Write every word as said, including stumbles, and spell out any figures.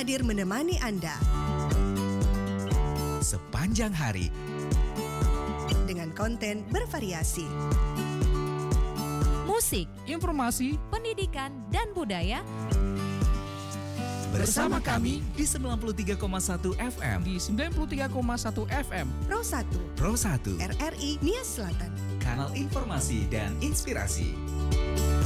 hadir menemani Anda sepanjang hari dengan konten bervariasi. Musik, informasi, pendidikan, dan budaya bersama kami di sembilan puluh tiga koma satu F M di sembilan puluh tiga koma satu F M Pro satu Pro satu R R I Nias Selatan. Kanal Informasi dan Inspirasi.